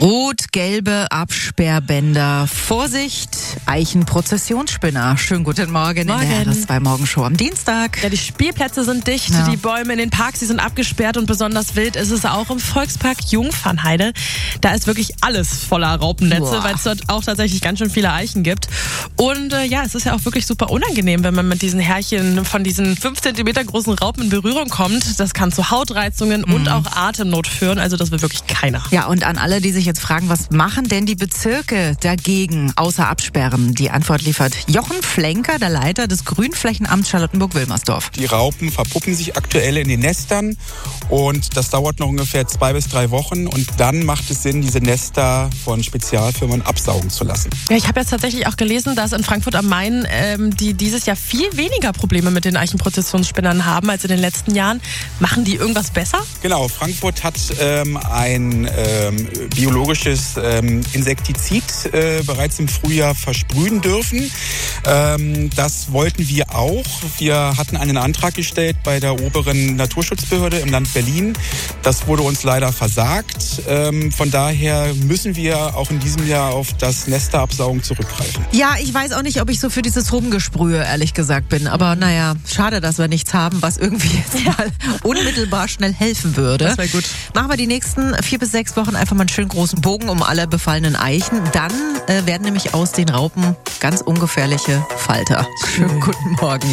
Rot-gelbe Absperrbänder. Vorsicht, Eichenprozessionsspinner. Schönen guten Morgen. Morgen. In der RS2 Morgenshow am Dienstag. Ja, die Spielplätze sind dicht, Die Bäume in den Parks, die sind abgesperrt und besonders wild ist es auch im Volkspark Jungfernheide. Da ist wirklich alles voller Raupennetze, weil es dort auch tatsächlich ganz schön viele Eichen gibt. Und es ist ja auch wirklich super unangenehm, wenn man mit diesen Härchen von diesen 5 Zentimeter großen Raupen in Berührung kommt. Das kann zu Hautreizungen und auch Atemnot führen. Also das will wirklich keiner. Ja, und an alle, die sich jetzt fragen, was machen denn die Bezirke dagegen, außer absperren? Die Antwort liefert Jochen Flenker, der Leiter des Grünflächenamts Charlottenburg-Wilmersdorf. Die Raupen verpuppen sich aktuell in den Nestern und das dauert noch ungefähr 2 bis 3 Wochen und dann macht es Sinn, diese Nester von Spezialfirmen absaugen zu lassen. Ja, ich habe jetzt tatsächlich auch gelesen, dass in Frankfurt am Main die dieses Jahr viel weniger Probleme mit den Eichenprozessionsspinnern haben als in den letzten Jahren. Machen die irgendwas besser? Genau, Frankfurt hat ein biologisches Insektizid bereits im Frühjahr versprühen dürfen. Das wollten wir auch. Wir hatten einen Antrag gestellt bei der oberen Naturschutzbehörde im Land Berlin. Das wurde uns leider versagt. Von daher müssen wir auch in diesem Jahr auf das Nesterabsaugen zurückgreifen. Ja, ich weiß auch nicht, ob ich so für dieses Rumgesprühe ehrlich gesagt bin. Aber naja, schade, dass wir nichts haben, was irgendwie jetzt mal unmittelbar schnell helfen würde. Das wäre gut. Machen wir die nächsten 4 bis 6 Wochen einfach mal einen schönen großen Bogen um alle befallenen Eichen. Dann werden nämlich aus den Raupen ganz ungefährliche Falter. Schönen guten Morgen.